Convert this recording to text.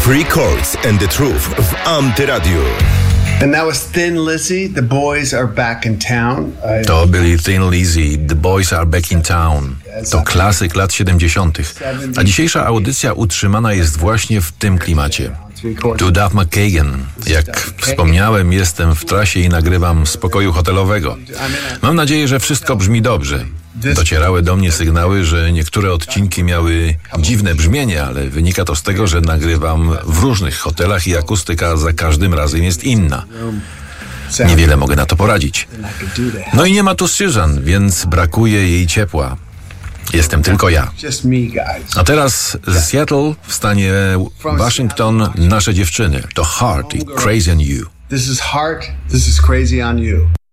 Three Chords and the Truth w Antyradiu. And that was Thin Lizzy, The Boys Are Back in Town. To byli Thin Lizzy, The Boys Are Back in Town. To klasyk lat 70. A dzisiejsza audycja utrzymana jest właśnie w tym klimacie. To Duff McKagan. Jak wspomniałem, jestem w trasie i nagrywam z pokoju hotelowego. Mam nadzieję, że wszystko brzmi dobrze. Docierały do mnie sygnały, że niektóre odcinki miały dziwne brzmienie, ale wynika to z tego, że nagrywam w różnych hotelach i akustyka za każdym razem jest inna. Niewiele mogę na to poradzić. No i nie ma tu Susan, więc brakuje jej ciepła. Jestem tylko ja. A teraz z Seattle w stanie Waszyngton nasze dziewczyny. To Heart i Crazy on You. This is Heart, this is Crazy on You.